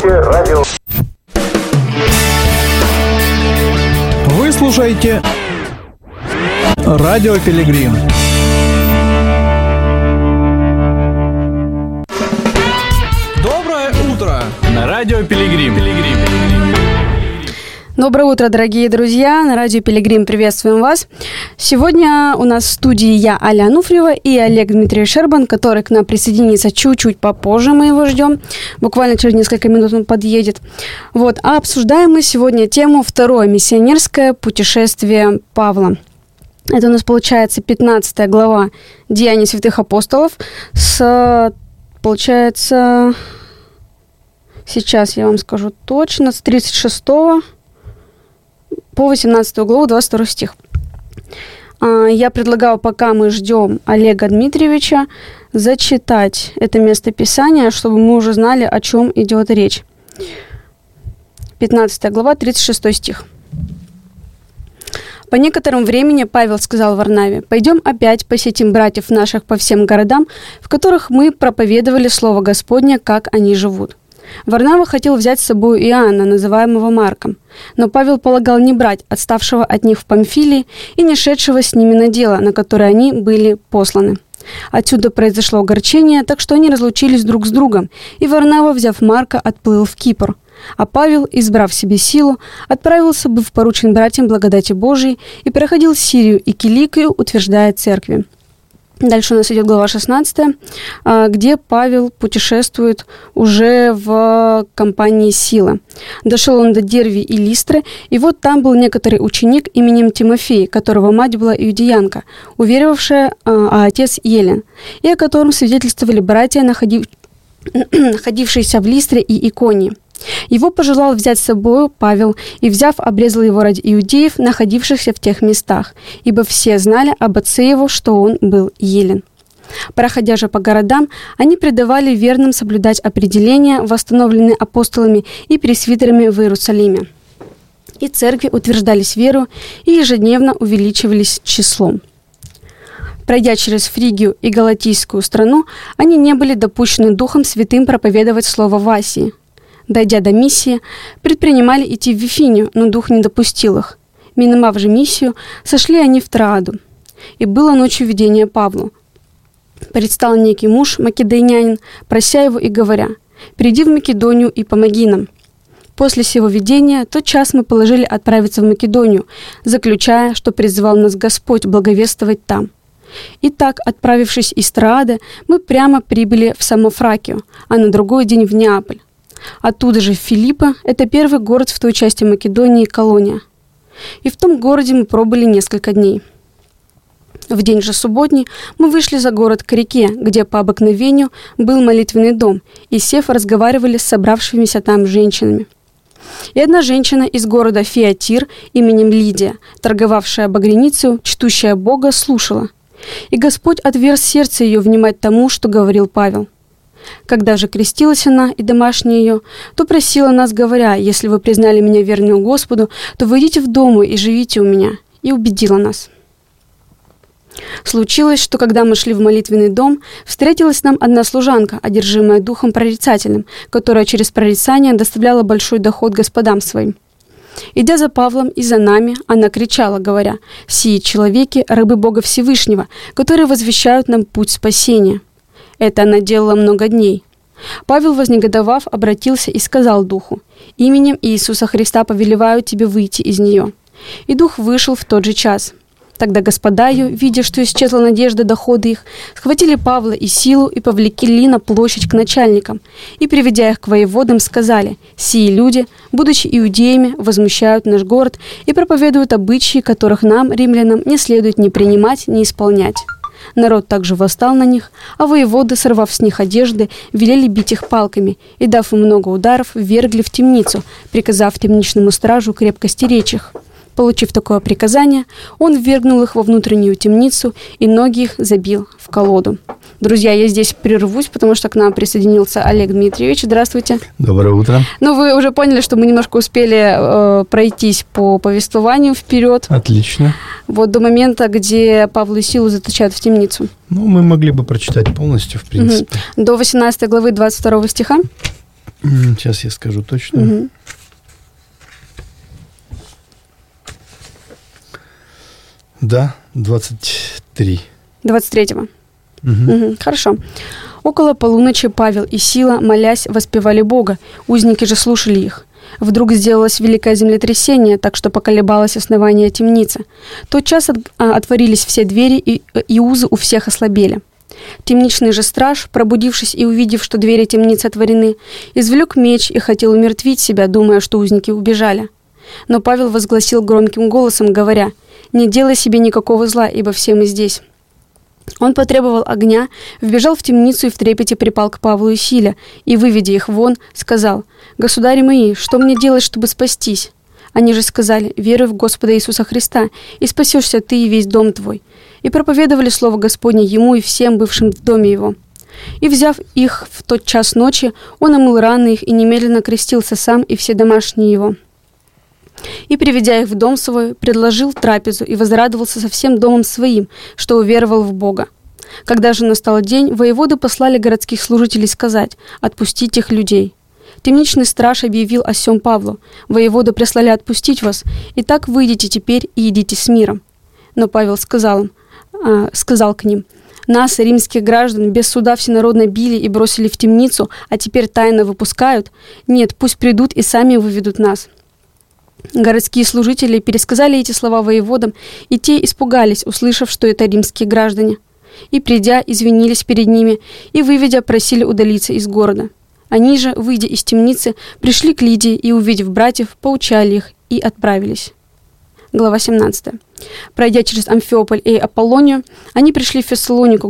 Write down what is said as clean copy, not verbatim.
Слушайте радио. Вы слушаете Радио Пилигрим. Доброе утро на Радио Пилигрим. Доброе утро, дорогие друзья! На радио Пилигрим приветствуем вас. Сегодня у нас в студии я, Аля Ануфриева, и Олег Дмитриевич Щербан, который к нам присоединится чуть-чуть попозже, мы его ждем. Буквально через несколько минут он подъедет. А обсуждаем мы сегодня тему «Второе миссионерское путешествие Павла». Это у нас получается 15 глава Деяний святых апостолов получается, сейчас я вам скажу точно, с 36 по 18 главу, 22 стих. Я предлагаю, пока мы ждем Олега Дмитриевича, зачитать это местописание, чтобы мы уже знали, о чем идет речь. 15 глава, 36 стих. «По некоторому времени Павел сказал Варнаве: «Пойдем опять посетим братьев наших по всем городам, в которых мы проповедовали Слово Господне, как они живут». Варнава хотел взять с собой Иоанна, называемого Марком, но Павел полагал не брать отставшего от них в Памфилии и не шедшего с ними на дело, на которое они были посланы. Отсюда произошло огорчение, так что они разлучились друг с другом, и Варнава, взяв Марка, отплыл в Кипр. А Павел, избрав себе силу, отправился, быв поручен братьям благодати Божией, и проходил Сирию и Киликию, утверждая церкви. Дальше у нас идет глава 16, где Павел путешествует уже в компании Сила. Дошел он до Дервии и Листры, и вот там был некоторый ученик именем Тимофей, которого мать была иудеянка, уверовавшая, а отец Елен, и о котором свидетельствовали братья, находившиеся в Листре и Иконии. Его пожелал взять с собой Павел, и, взяв, обрезал его ради иудеев, находившихся в тех местах, ибо все знали об отце его, что он был Елен. Проходя же по городам, они предавали верным соблюдать определения, восстановленные апостолами и пресвитерами в Иерусалиме. И церкви утверждались веру и ежедневно увеличивались числом. Пройдя через Фригию и Галатийскую страну, они не были допущены Духом Святым проповедовать слово в Асии. Дойдя до Миссии, предпринимали идти в Вифинию, но Дух не допустил их. Миновав же Миссию, сошли они в Трааду. И было ночью видение Павлу. Предстал некий муж, македонянин, прося его и говоря: «Приди в Македонию и помоги нам». После сего видения тот час мы положили отправиться в Македонию, заключая, что призывал нас Господь благовествовать там. Итак, отправившись из Троады, мы прямо прибыли в Самофракию, а на другой день в Неаполь. Оттуда же в Филиппо, это первый город в той части Македонии, колония. И в том городе мы пробыли несколько дней. В день же субботний мы вышли за город к реке, где по обыкновению был молитвенный дом, и, сев, разговаривали с собравшимися там женщинами. И одна женщина из города Фиатир именем Лидия, торговавшая багряницей, чтущая Бога, слушала. И Господь отверз сердце ее внимать тому, что говорил Павел. Когда же крестилась она и домашние ее, то просила нас, говоря: «Если вы признали меня верную Господу, то выйдите в дом и живите у меня», и убедила нас. Случилось, что когда мы шли в молитвенный дом, встретилась нам одна служанка, одержимая духом прорицательным, которая через прорицание доставляла большой доход господам своим. Идя за Павлом и за нами, она кричала, говоря: «Сии человеки, рабы Бога Всевышнего, которые возвещают нам путь спасения». Это она делала много дней. Павел, вознегодовав, обратился и сказал духу: «Именем Иисуса Христа повелеваю тебе выйти из нее». И дух вышел в тот же час. Тогда господа ее, видя, что исчезла надежда дохода их, схватили Павла и Силу и повлекли на площадь к начальникам, и, приведя их к воеводам, сказали: «Сии люди, будучи иудеями, возмущают наш город и проповедуют обычаи, которых нам, римлянам, не следует ни принимать, ни исполнять». Народ также восстал на них, а воеводы, сорвав с них одежды, велели бить их палками и, дав им много ударов, ввергли в темницу, приказав темничному стражу крепко стеречь их. Получив такое приказание, он ввергнул их во внутреннюю темницу и ноги их забил в колоду. Друзья, я здесь прервусь, потому что к нам присоединился Олег Дмитриевич. Здравствуйте. Доброе утро. Ну, вы уже поняли, что мы немножко успели пройтись по повествованию вперед. Отлично. Вот до момента, где Павла и Силу заточают в темницу. Ну, мы могли бы прочитать полностью, в принципе. До 18 главы 22 стиха. Сейчас я скажу точно. Мгм. Да, 23. 23-го. Мгм. Мгм, хорошо. Около полуночи Павел и Сила, молясь, воспевали Бога. Узники же слушали их. Вдруг сделалось великое землетрясение, так что поколебалось основание темницы. Тотчас отворились все двери, и узы у всех ослабели. Темничный же страж, пробудившись и увидев, что двери темницы отворены, извлек меч и хотел умертвить себя, думая, что узники убежали. Но Павел возгласил громким голосом, говоря: «Не делай себе никакого зла, ибо все мы здесь». Он потребовал огня, вбежал в темницу и в трепете припал к Павлу и Силе, и, выведя их вон, сказал: «Государи мои, что мне делать, чтобы спастись?» Они же сказали: «Веруй в Господа Иисуса Христа, и спасешься ты и весь дом твой». И проповедовали слово Господне ему и всем бывшим в доме его. И, взяв их в тот час ночи, он омыл раны их и немедленно крестился сам и все домашние его. И, приведя их в дом свой, предложил трапезу и возрадовался со всем домом своим, что уверовал в Бога. Когда же настал день, воеводы послали городских служителей сказать: «Отпустите их людей». Темничный страж объявил о сем Павлу: «Воеводы прислали отпустить вас, и так выйдите теперь и идите с миром». Но Павел сказал к ним: «Нас, римских граждан, без суда всенародно били и бросили в темницу, а теперь тайно выпускают? Нет, пусть придут и сами выведут нас». Городские служители пересказали эти слова воеводам, и те испугались, услышав, что это римские граждане. И, придя, извинились перед ними, и, выведя, просили удалиться из города. Они же, выйдя из темницы, пришли к Лидии и, увидев братьев, поучали их и отправились. Глава 17. Пройдя через Амфиополь и Аполлонию, они пришли в Фессалонику,